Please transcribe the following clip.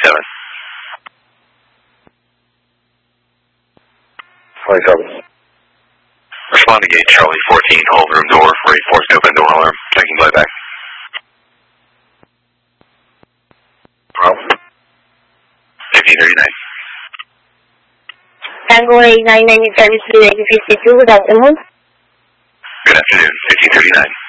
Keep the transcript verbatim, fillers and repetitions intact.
twenty-seven. twenty-seven. Respond to gate Charlie fourteen, hold room door for a forced open door alarm. Taking playback. Problem. fifteen thirty-nine. Tango eight nine nine, service three eight fifty-two, good afternoon. Good afternoon, fifteen thirty-nine.